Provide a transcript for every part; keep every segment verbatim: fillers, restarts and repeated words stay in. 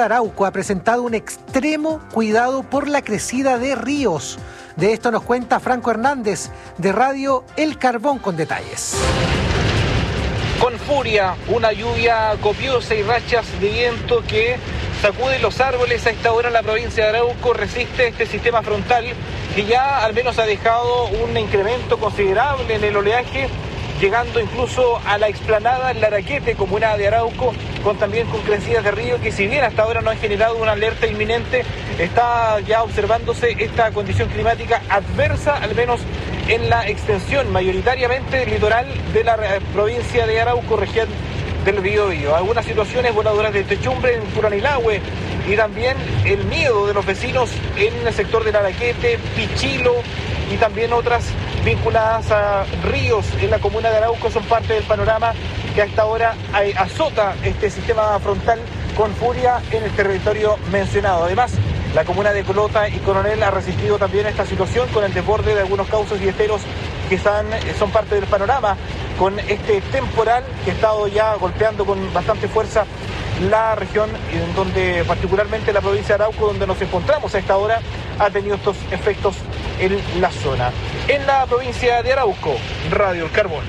de Arauco ha presentado un extremo cuidado por la crecida de ríos. De esto nos cuenta Franco Hernández, de Radio El Carbón, con detalles. Con furia, una lluvia copiosa y rachas de viento que sacude los árboles a esta hora en la provincia de Arauco resiste este sistema frontal que ya al menos ha dejado un incremento considerable en el oleaje, llegando incluso a la explanada en Laraquete, comuna de Arauco, con también con crecidas de río que, si bien hasta ahora no han generado una alerta inminente, está ya observándose esta condición climática adversa, al menos en la extensión mayoritariamente litoral de la provincia de Arauco, región del Biobío. Algunas situaciones voladoras de techumbre en Curanilahue y también el miedo de los vecinos en el sector de Laraquete, Pichilo y también otras vinculadas a ríos en la comuna de Arauco son parte del panorama que hasta ahora azota este sistema frontal con furia en el territorio mencionado. Además, la comuna de Colota y Coronel ha resistido también esta situación con el desborde de algunos cauces y esteros que están, son parte del panorama con este temporal que ha estado ya golpeando con bastante fuerza la región, en donde particularmente la provincia de Arauco, donde nos encontramos a esta hora, ha tenido estos efectos en la zona. En la provincia de Arauco, Radio El Carbón.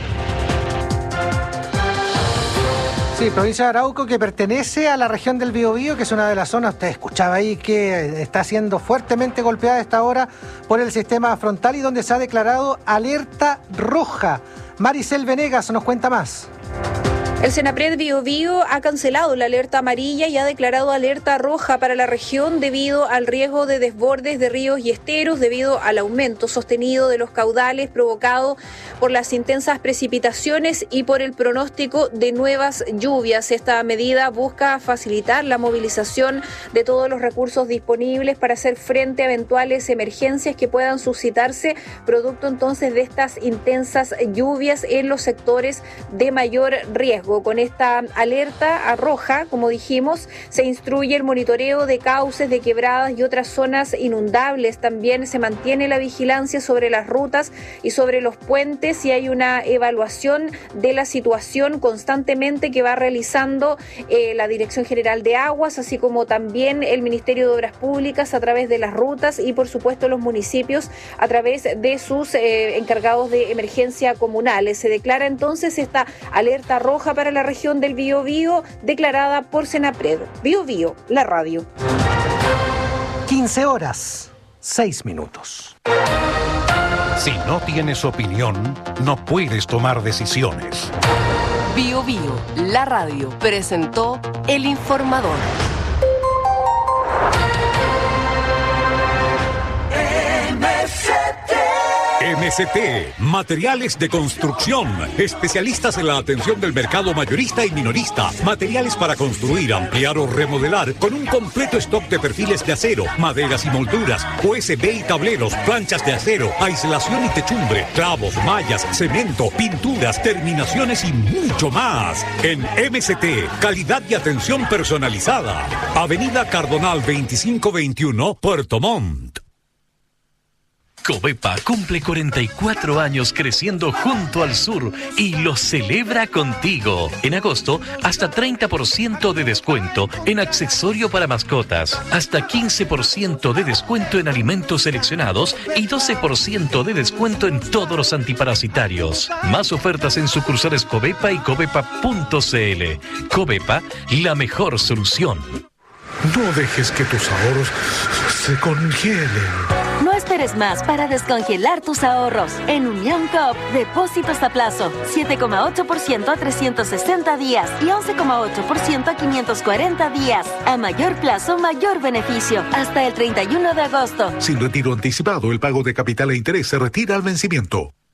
Sí, provincia de Arauco, que pertenece a la región del Biobío, que es una de las zonas, usted escuchaba ahí, que está siendo fuertemente golpeada a esta hora por el sistema frontal y donde se ha declarado alerta roja. Maricel Venegas nos cuenta más. El Senapred Biobío ha cancelado la alerta amarilla y ha declarado alerta roja para la región debido al riesgo de desbordes de ríos y esteros, debido al aumento sostenido de los caudales provocado por las intensas precipitaciones y por el pronóstico de nuevas lluvias. Esta medida busca facilitar la movilización de todos los recursos disponibles para hacer frente a eventuales emergencias que puedan suscitarse producto entonces de estas intensas lluvias en los sectores de mayor riesgo. Con esta alerta roja, como dijimos, se instruye el monitoreo de cauces, de quebradas y otras zonas inundables. También se mantiene la vigilancia sobre las rutas y sobre los puentes y hay una evaluación de la situación constantemente que va realizando eh, la Dirección General de Aguas, así como también el Ministerio de Obras Públicas a través de las rutas y, por supuesto, los municipios a través de sus eh, encargados de emergencia comunales. Se declara entonces esta alerta roja para la región del Biobío, declarada por Senapred. Biobío, la radio. quince horas, seis minutos. Si no tienes opinión, no puedes tomar decisiones. Biobío, la radio, presentó El Informador. M S T, materiales de construcción, especialistas en la atención del mercado mayorista y minorista, materiales para construir, ampliar o remodelar, con un completo stock de perfiles de acero, maderas y molduras, U S B y tableros, planchas de acero, aislación y techumbre, clavos, mallas, cemento, pinturas, terminaciones y mucho más. En M S T, calidad y atención personalizada. Avenida Cardonal veinticinco veintiuno, Puerto Montt. Covepa cumple cuarenta y cuatro años creciendo junto al sur y lo celebra contigo. En agosto, hasta treinta por ciento de descuento en accesorio para mascotas, hasta quince por ciento de descuento en alimentos seleccionados y doce por ciento de descuento en todos los antiparasitarios. Más ofertas en sucursales Covepa y covepa punto c l. Covepa, la mejor solución. No dejes que tus ahorros se congelen. No esperes más para descongelar tus ahorros. En Unión Coop, depósitos a plazo, siete coma ocho por ciento a trescientos sesenta días y once coma ocho por ciento a quinientos cuarenta días. A mayor plazo, mayor beneficio. Hasta el treinta y uno de agosto. Sin retiro anticipado, el pago de capital e interés se retira al vencimiento.